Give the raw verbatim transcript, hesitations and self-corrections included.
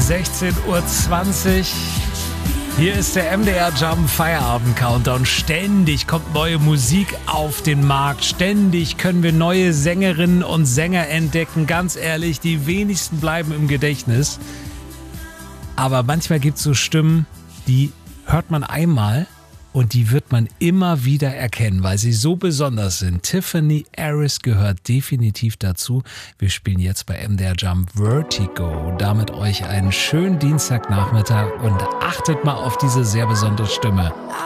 sechzehn Uhr zwanzig. Hier ist der M D R Jump Feierabend Countdown. Ständig kommt neue Musik auf den Markt. Ständig können wir neue Sängerinnen und Sänger entdecken. Ganz ehrlich, die wenigsten bleiben im Gedächtnis. Aber manchmal gibt es so Stimmen, die hört man einmal und die wird man immer wieder erkennen, weil sie so besonders sind. Tiffany Harris gehört definitiv dazu. Wir spielen jetzt bei M D R Jump Vertigo. Damit euch einen schönen Dienstagnachmittag und achtet mal auf diese sehr besondere Stimme.